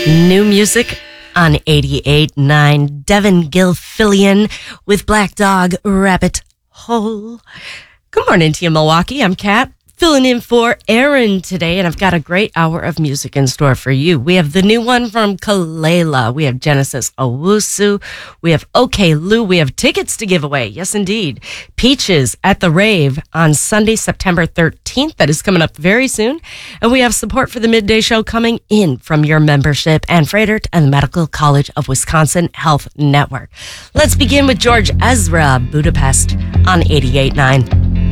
New music on 88.9. Devin Gilfillian with Black Dog Rabbit Hole. Good morning to you, Milwaukee. I'm Kat, filling in for Aaron today, and I've got a great hour of music in store for you. We have the new one from Kelela. We have Genesis Owusu. We have OK Lou. We have tickets to give away. Yes, indeed. Peaches at the Rave on Sunday, September 13th. That is coming up very soon. And we have support for the midday show coming in from your membership and Frederick and the Medical College of Wisconsin Health Network. Let's begin with George Ezra, Budapest on 88.9.